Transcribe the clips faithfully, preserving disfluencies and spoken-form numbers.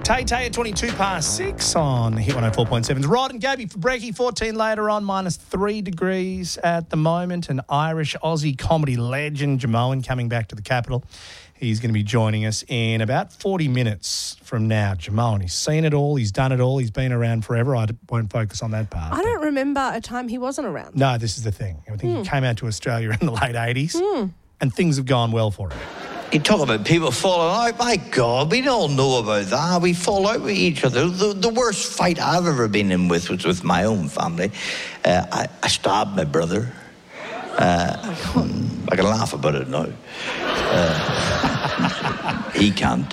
Tay Tay at twenty-two past six on Hit one oh four point seven. Rod and Gabby for Brekkie, fourteen later on, minus three degrees at the moment. An Irish Aussie comedy legend, Jamoan, coming back to the capital. He's going to be joining us in about forty minutes from now. Jamoan, he's seen it all, he's done it all, he's been around forever. I won't focus on that part. I don't remember a time he wasn't around. No, this is the thing. I think Mm. he came out to Australia in the late eighties Mm. and things have gone well for him. You talk about people falling out. My God, we all know about that. We fall out with each other. The, the worst fight I've ever been in with was with my own family. Uh, I, I stabbed my brother. Uh, oh, I can laugh about it now. Uh, he can't.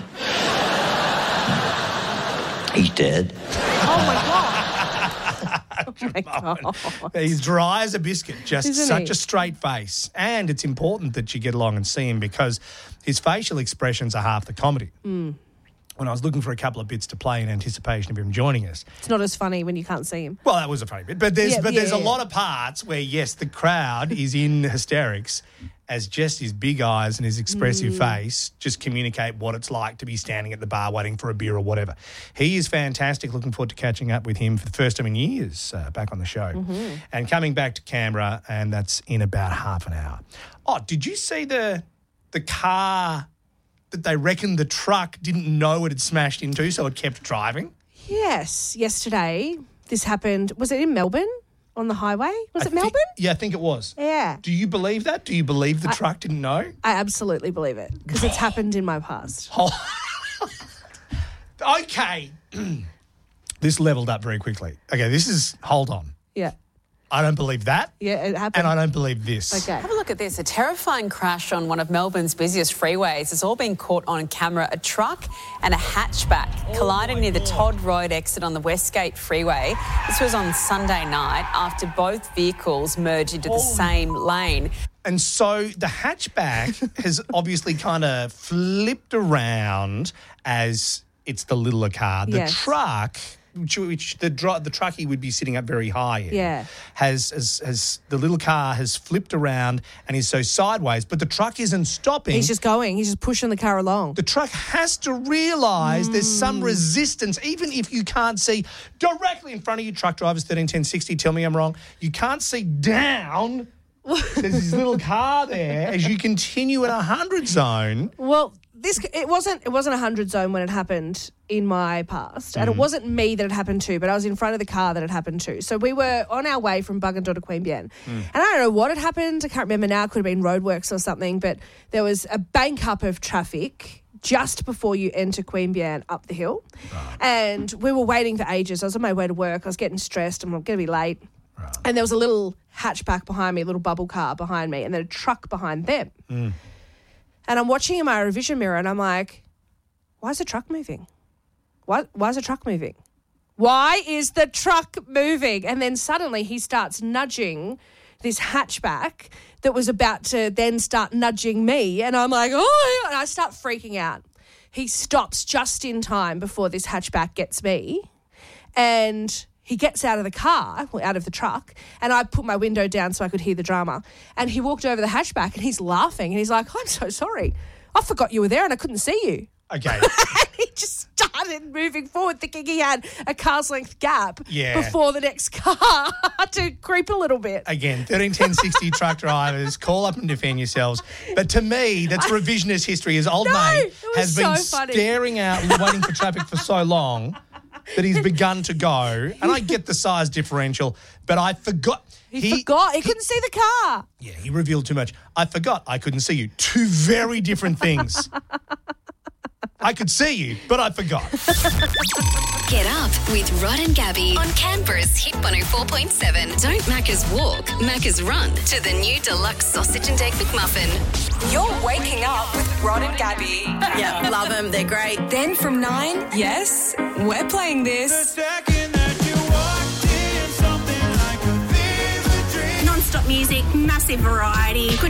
He's dead. Oh, my God. Oh, my God. He's dry as a biscuit, just Isn't such he? a straight face. And it's important that you get along and see him because his facial expressions are half the comedy. Mm. When I was looking for a couple of bits to play in anticipation of him joining us. It's not as funny when you can't see him. Well, that was a funny bit. But there's Yeah, but yeah, there's a yeah. lot of parts where, yes, the crowd is in hysterics as just his big eyes and his expressive Mm. face just communicate what it's like to be standing at the bar waiting for a beer or whatever. He is fantastic. Looking forward to catching up with him for the first time in years uh, back on the show. Mm-hmm. And coming back to Canberra, and that's in about half an hour. Oh, did you see the the car that they reckon the truck didn't know it had smashed into, so it kept driving? Yes, yesterday this happened. Was it in Melbourne on the highway? Was I it thi- Melbourne? Yeah, I think it was. Yeah. Do you believe that? Do you believe the I- truck didn't know? I absolutely believe it because it's happened in my past. Okay. This leveled up very quickly. Okay, this is, hold on. Yeah. I don't believe that, Yeah, it happened. and I don't believe this. Okay. Have a look at this. A terrifying crash on one of Melbourne's busiest freeways. It's all been caught on camera. A truck and a hatchback collided near the Todd Road exit on the Westgate Freeway. This was on Sunday night after both vehicles merged into the same lane. And so the hatchback has obviously kind of flipped around as it's the littler car. The Yes. truck, which, which the dr- the truckie would be sitting up very high in, Yeah. has, has has the little car has flipped around and is so sideways, but the truck isn't stopping. He's just going. He's just pushing the car along. The truck has to realise there's some resistance, even if you can't see directly in front of you. Truck drivers, thirteen ten sixty, tell me I'm wrong. You can't see down. There's this little car there as you continue in a hundred zone. Well, this it wasn't it wasn't a hundred zone when it happened in my past, and it wasn't me that it happened to, but I was in front of the car that it happened to. So we were on our way from Bugandot to Queanbeyan, and I don't know what had happened. I can't remember now. It could have been roadworks or something, but there was a bank up of traffic just before you enter Queanbeyan up the hill, and we were waiting for ages. I was on my way to work. I was getting stressed. I'm going to be late. And there was a little hatchback behind me, a little bubble car behind me, and then a truck behind them. Mm. And I'm watching in my revision mirror and I'm like, why is the truck moving? Why, why is the truck moving? Why is the truck moving? And then suddenly he starts nudging this hatchback that was about to then start nudging me. And I'm like, oh, and I start freaking out. He stops just in time before this hatchback gets me. And he gets out of the car, well, out of the truck, and I put my window down so I could hear the drama. And he walked over the hatchback and he's laughing and he's like, I'm so sorry. I forgot you were there and I couldn't see you. Okay. And he just started moving forward thinking he had a car's length gap Yeah. before the next car to creep a little bit. Again, thirteen ten sixty truck drivers, call up and defend yourselves. But to me, that's revisionist history. His old No, mate it was has been so funny. staring out and waiting for traffic for so long that he's begun to go. And I get the size differential, but I forgot. He, forgot. He, couldn't see the car. Yeah, he revealed too much. I forgot I couldn't see you. Two very different things. I could see you, but I forgot. Get up with Rod and Gabby on Canberra's Hit one oh four point seven. Don't Macca's walk, Macca's run to the new deluxe sausage and egg McMuffin. You're waking up with Rod and Gabby. Yeah, love them. They're great. Then from nine, yes, we're playing this. Non-stop music, massive variety. Couldn't